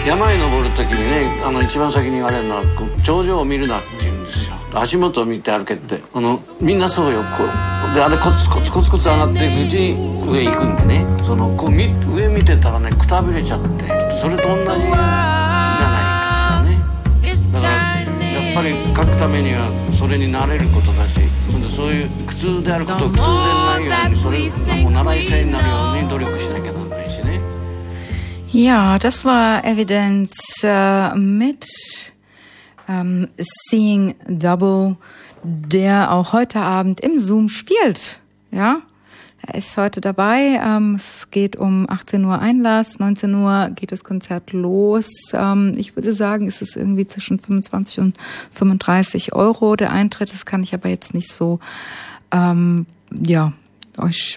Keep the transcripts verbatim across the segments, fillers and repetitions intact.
山に登る時にね、あの一番先に言われるのは頂上を見るなって言うんですよ。足元を見て歩けって、あのみんなそうよ。こうであれコツコツコツコツ上がっていくうちに上行くんでね、そのこうみ上見てたらねくたびれちゃって、それと同じじゃないかしらね。だからやっぱり書くためにはそれに慣れることだし、そんでそういう苦痛であることを苦痛でないように、それがもう習い性になるように努力しなきゃならないしね。 Ja, das war Evidence äh, mit ähm, Seeing Double, der auch heute Abend im Zoom spielt. Ja, er ist heute dabei. Ähm, es geht um achtzehn Uhr Einlass, neunzehn Uhr geht das Konzert los. Ähm, ich würde sagen, es ist irgendwie zwischen fünfundzwanzig und fünfunddreißig Euro der Eintritt. Das kann ich aber jetzt nicht so, ähm, ja, euch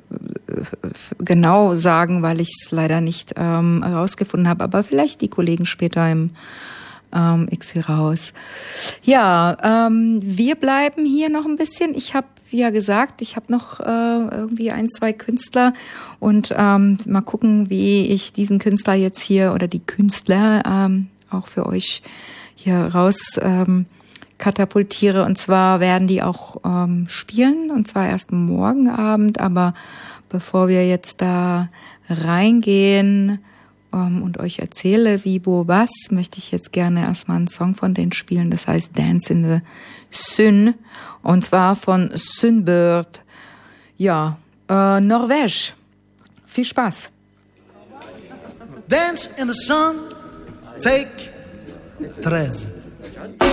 genau sagen, weil ich es leider nicht ähm, herausgefunden habe, aber vielleicht die Kollegen später im ähm, X hier raus. Ja, ähm, wir bleiben hier noch ein bisschen. Ich habe ja gesagt, ich habe noch äh, irgendwie ein, zwei Künstler und ähm, mal gucken, wie ich diesen Künstler jetzt hier oder die Künstler ähm, auch für euch hier raus ähm, katapultiere. Und zwar werden die auch ähm, spielen, und zwar erst morgen Abend. Aber bevor wir jetzt da reingehen ähm, und euch erzähle, wie, wo, was, möchte ich jetzt gerne erstmal einen Song von denen spielen. Das heißt Dance in the Sun. Und zwar von Sunbird. Ja, äh, Norvège. Viel Spaß. Dance in the sun. Take threes.